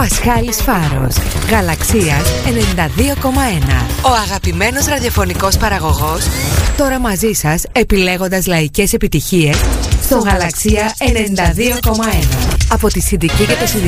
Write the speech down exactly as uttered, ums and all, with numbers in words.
Πασχάλης Φάρος, Γαλαξίας ενενήντα δύο κόμμα ένα. Ο αγαπημένος ραδιοφωνικός παραγωγός, τώρα μαζί σας επιλέγοντας λαϊκές επιτυχίες στο Γαλαξία ενενήντα δύο κόμμα ένα. Από τη Συντική και το